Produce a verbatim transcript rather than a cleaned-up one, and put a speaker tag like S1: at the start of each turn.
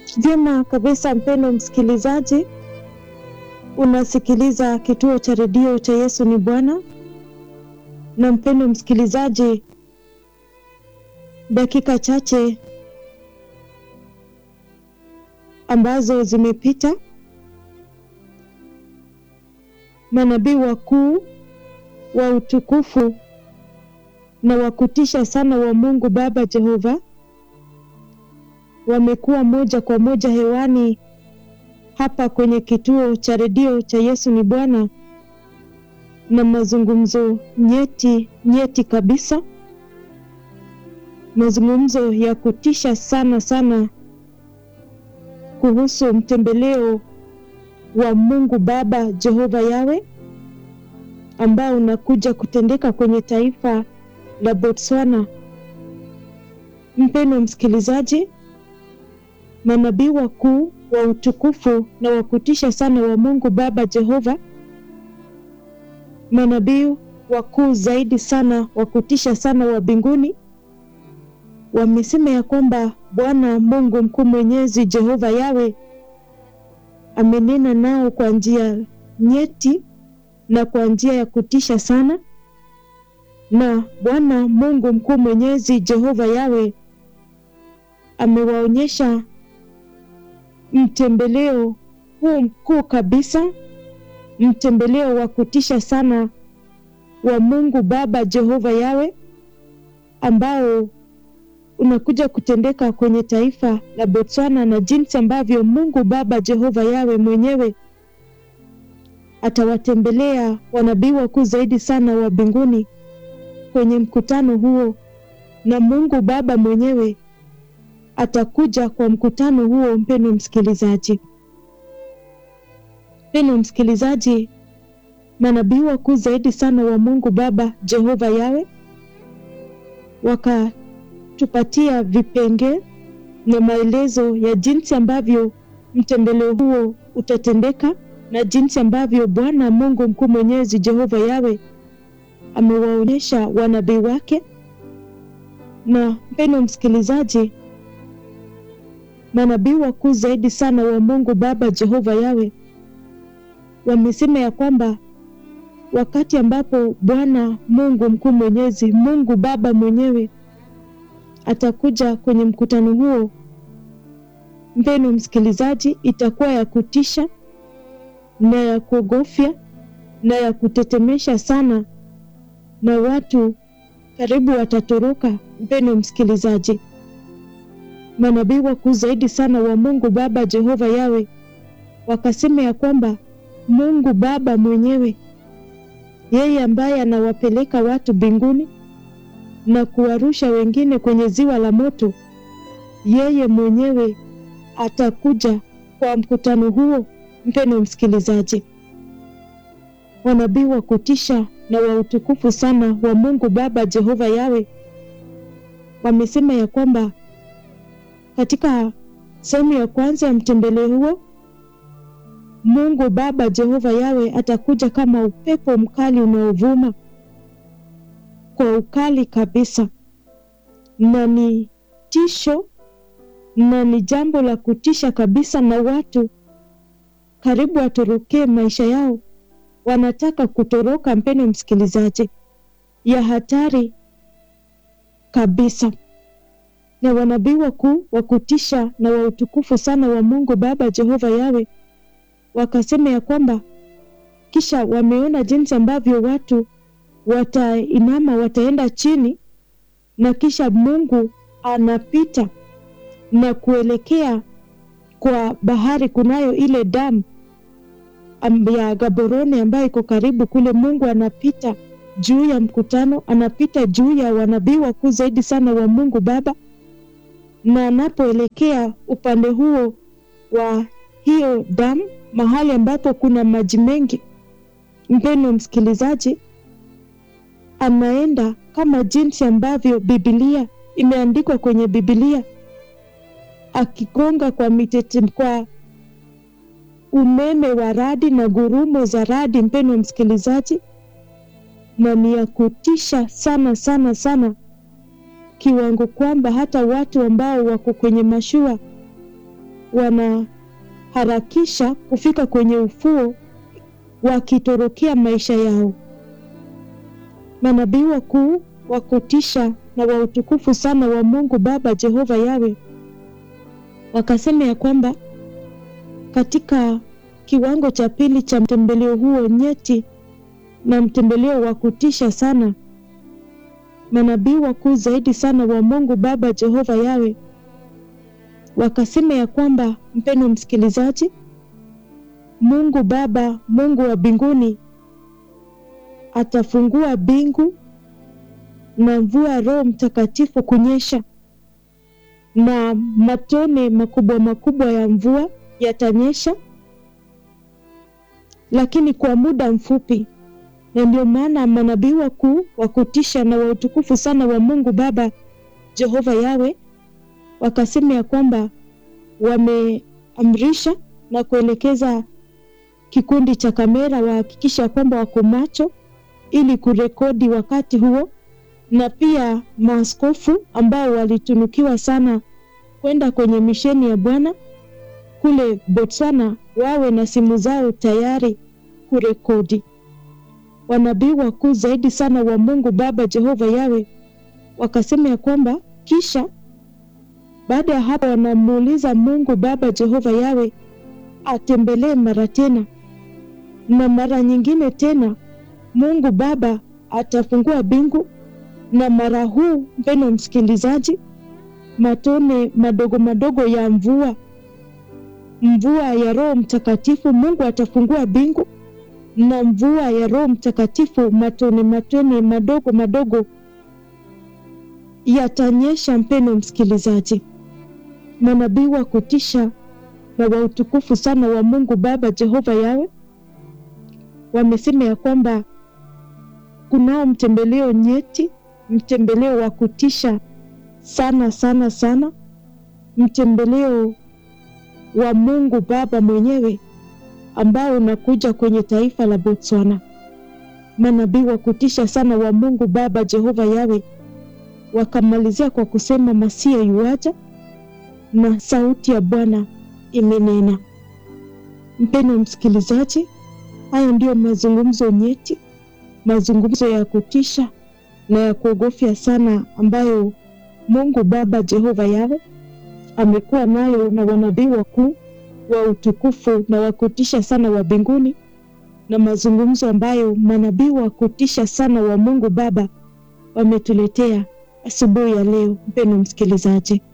S1: Vyema kabisa mpendo msikilizaji, unasikiliza kituo cha redio cha Yesu ni Bwana. Na mpendo msikilizaji, dakika chache ambazo zimepita, manabii wakuu wa utukufu na wakutisha sana wa Mungu Baba Jehova wamekuwa moja kwa moja hewani hapa kwenye kituo cha redio cha Yesu ni Bwana, na mazungumzo nyeti nyeti kabisa, mazungumzo ya kutisha sana sana kuhusu mtembeleo wa Mungu Baba Jehova Yawe ambao unakuja kutendeka kwenye taifa la Botswana. Mpendwa msikilizaji, manabii wakuu wa utukufu na wakutisha sana wa Mungu Baba Jehova, manabii wakuu zaidi sana wakutisha sana wa mbinguni, wamesema ya kwamba Bwana Mungu mkuu mwenyezi Jehova Yawe amenena nao kwa njia nyeti na kwa njia ya kutisha sana. Na Bwana Mungu mkuu mwenyezi Jehova Yawe amewaonyesha mtembeleo huu mkuu kabisa, mtembeleo wa kutisha sana wa Mungu Baba Jehova Yawe ambao unakuja kutendeka kwenye taifa la Botswana, na jinsi ambavyo Mungu Baba Jehova Yawe mwenyewe atawatembelea wanabii wakuu zaidi sana wa mbinguni kwenye mkutano huo, na Mungu Baba mwenyewe atakuja kwa mkutano huo. Mpendwa msikilizaji, mpendwa msikilizaji, manabii wakuu zaidi sana wa Mungu Baba Jehova Yawe wakatupatia vipenge na maelezo ya jinsi ambavyo mtembeleo huo utatendeka, na jinsi ambavyo Bwana Mungu mkuu mwenyezi Jehova Yawe amewaonyesha wanabii wake. Na mpendwa msikilizaji, manabii wakuu zaidi sana wa Mungu Baba Jehova Yawe wamesema ya kwamba wakati ambapo Bwana Mungu mkuu mwenyezi, Mungu Baba mwenyewe atakuja kwenye mkutano huo, mpendwa msikilizaji, itakuwa ya kutisha na ya kuogofya na ya kutetemesha sana, na watu karibu watatoroka. Mpendwa msikilizaji, manabii wakuu zaidi sana wa Mungu Baba Jehova Yawe wakasema ya kwamba Mungu Baba mwenyewe, yeye ambaye anawapeleka watu mbinguni na kuwarusha wengine kwenye ziwa la moto, yeye mwenyewe atakuja kwa mkutano huo. Mpendwa msikilizaji, wanabii wa kutisha na wa utukufu sana wa Mungu Baba Jehova Yawe wamesema ya kwamba katika sehemu ya kwanza ya mtembeleo huo, Mungu Baba Jehova Yawe atakuja kama upepo mkali unaovuma kwa ukali kabisa, na ni tisho na ni jambo la kutisha kabisa, na watu karibu watoroke maisha yao, wanataka kutoroka. Mpendwa msikilizaji, ya hatari kabisa. Na wanabii wakuu wa kutisha na wa utukufu sana wa Mungu Baba Jehova Yawe wakasema ya kwamba kisha wameona jinsi ambavyo watu watainama, wataenda chini, na kisha Mungu anapita na kuelekea kwa bahari. Kunayo ile damu ya Gaborone ambayo iko karibu kule. Mungu anapita juu ya mkutano, anapita juu ya wanabii wakuu zaidi sana wa Mungu Baba, na anapoelekea upande huo wa hiyo damu, mahali ambapo kuna maji mengi, mpendwa msikilizaji, anaenda kama jinsi ambavyo Biblia imeandikwa kwenye Biblia, akigonga kwa mitete, kwa umeme wa radi na gurumo za radi. Mpendwa msikilizaji, na ni ya kutisha sana sana sana, kiwango kwamba hata watu ambao wako kwenye mashua wanaharakisha kufika kwenye ufuo wakitorokea maisha yao. Manabii wakuu wa kutisha na wa utukufu sana wa Mungu Baba Jehova Yawe wakasema ya kwamba katika kiwango cha pili cha mtembeleo huo nyeti na mtembeleo wa kutisha sana, manabii wakuu zaidi sana wa Mungu Baba Jehova Yawe wakasema ya kwamba, mpendwa msikilizaji, Mungu Baba, Mungu wa mbinguni atafungua bingu na mvua Roho Mtakatifu kunyesha, na matone makubwa makubwa ya mvua yatanyesha, lakini kwa muda mfupi. Na ndio maana manabii wakuu wa kutisha na wa utukufu sana wa Mungu Baba Jehova Yawe wakasema ya kwamba wameamrisha na kuelekeza kikundi cha kamera wahakikisha kwamba wako macho ili kurekodi wakati huo, na pia maaskofu ambao walitunukiwa sana kwenda kwenye misheni ya Bwana kule Botswana wawe na simu zao tayari kurekodi. Wanabii wakuu zaidi sana wa Mungu Baba Jehova Yawe wakasema ya kwamba kisha baada ya hapo wanamuuliza Mungu Baba Jehova Yawe atembelee mara tena, na mara nyingine tena Mungu Baba atafungua bingu, na mara huu, mpendwa msikilizaji, matone madogo madogo ya mvua mvua ya Roho Mtakatifu, Mungu atafungua bingu na mvua ya Roho Mtakatifu, matone matone madogo madogo yatanyesha. Mpendwa msikilizaji, manabii wa kutisha na wa utukufu sana wa Mungu Baba Jehova Yawe wamesema ya kwamba kunao mtembeleo nyeti, mtembeleo wa kutisha sana sana sana, mtembeleo wa Mungu Baba mwenyewe ambao unakuja kwenye taifa la Botswana. Manabii wa kutisha sana wa Mungu Baba Jehova Yawe wakamalizia kwa kusema Masia yuaja na sauti ya Bwana imenena. Mpendwa msikilizaji, haya ndio mazungumzo nyeti, mazungumzo ya kutisha na ya kuogofya sana ambayo Mungu Baba Jehova Yawe amekuwa nayo na wanabii wakuu wa utukufu na wa kutisha sana wa mbinguni, na mazungumzo ambayo manabii wa kutisha sana wa Mungu Baba wametuletea asubuhi ya leo. Mpendwa msikilizaji,